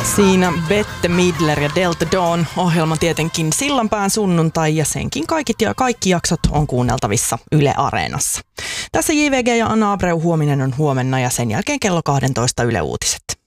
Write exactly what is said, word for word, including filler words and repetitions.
Siinä Bette Midler ja Delta Dawn -ohjelma tietenkin Sillanpään sunnuntai ja senkin kaikki, ja kaikki jaksot on kuunneltavissa Yle Areenassa. Tässä J V G ja Anna Abreu, huominen on huomenna ja sen jälkeen kello kaksitoista Yle Uutiset.